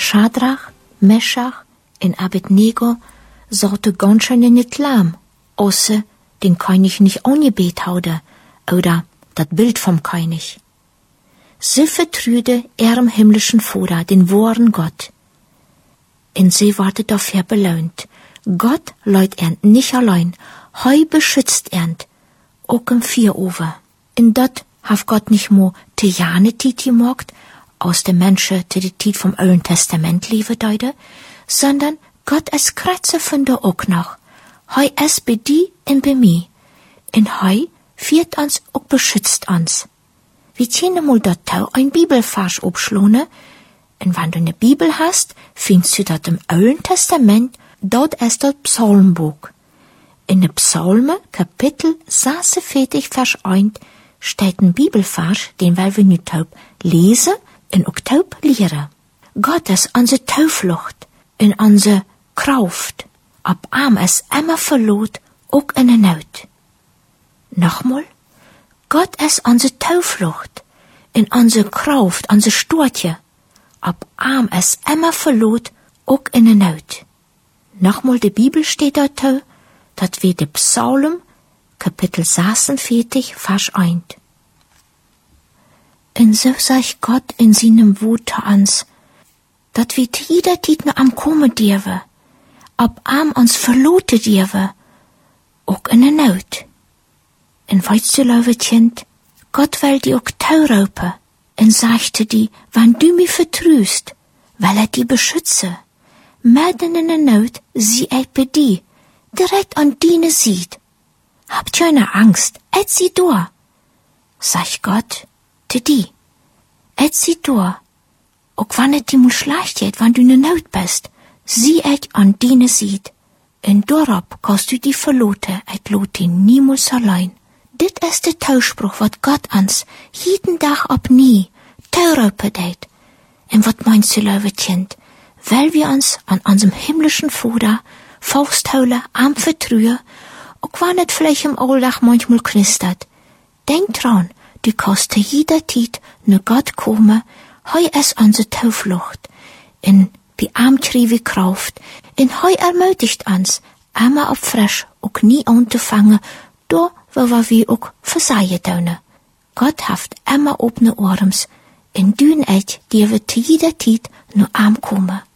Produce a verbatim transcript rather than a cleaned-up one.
Schadrach, Meschach en Abednego zaten ganz schön in het laam, außer den König nicht angebet hadden, oder dat Bild vom König. Sie vertrüde ihrem himmlischen Vater, den wahren Gott. Und sie wurde dafür belohnt. Gott läut ernt nicht allein, heu beschützt ernt, auch im Vierover. Und dat haf Gott nicht mo te jane Tiet gemacht, aus dem Menschen te de Tiet vom Alten Testament liebe deute, sondern Gott es kratze von der auch noch. Heu es bei die und bei mi. Und heu führt uns auch beschützt uns. Wir können mal dort ein Bibelvers abschlone, und wenn du eine Bibel hast, findest du dort im Alten Testament, dort ist das Psalmbuch. In der Psalme, Kapitel sechsundvierzig, Vers eins, steht ein Bibelvers, den wir nu taub lesen und auch taub lehren. Gott ist unsere Tauflucht und unsere Kraft, ab arm es immer verlot, auch in der Not. Nochmal, Gott ist unsere Tauflucht, in unsere Kraft, unsere Stortje, ab arm es immer verlot, auch in der Not. Nochmal, die Bibel steht dort, dat wir de Psalm, Kapitel sechsundvierzig, Vers eins. Und so sagt Gott in seinem Wort zu uns, dat wir jeder Tiet nur am Kommen dürfen, ab arm uns verloten dürfen, auch in der Not. Und weißt du, liebe Kind, Gott will die auch taurupen und sagte die, wenn du mich vertrüst, will er die beschützen. Mitten in der Not, sie et bei die, direkt an deine sieht. Habt keine Angst, et sie da. Sag Gott, te die, et sie da. Auch wenn et die mal schlecht geht, wenn du in der Not bist, sie et an deine sieht. Und darauf kannst du die verloten, et lot die niemals allein. Dit ist der Tauspruch, wat Gott uns jeden Tag ab nie taurupen deit. Und wat meinst du, liebe Kind? Weil wir uns an unserem himmlischen Vater festhalten, am Vertrauen, auch wenn es vielleicht im Alltag manchmal knistert. Denk dran, du kannst zu jeder Zeit nach Gott kommen, heu es unsere Tauflucht, in bei ihm kriege Kraft, in heu ermutigt uns, immer auf frisch, auch nie anzufangen, da wo wir wie auch versagen tun. Gott haft immer offene Arms, in dün et, die wir zu jeder Zeit nur arm kommen.